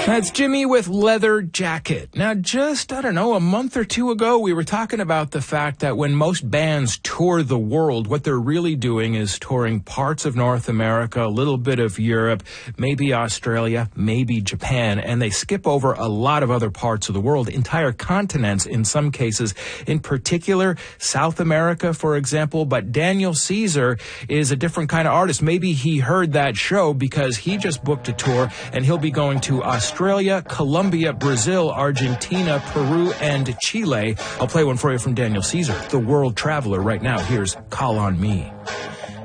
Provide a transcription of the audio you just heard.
That's Jimmy with Leather Jacket. Now, just, I don't know, a month or two ago, we were talking about the fact that when most bands tour the world, what they're really doing is touring parts of North America, a little bit of Europe, maybe Australia, maybe Japan, and they skip over a lot of other parts of the world, entire continents in some cases, in particular South America, for example. But Daniel Caesar is a different kind of artist. Maybe he heard that show because he just booked a tour, and he'll be going to Australia, Colombia, Brazil, Argentina, Peru, and Chile. I'll play one for you from Daniel Caesar, the world traveler, right now. Here's Call on Me.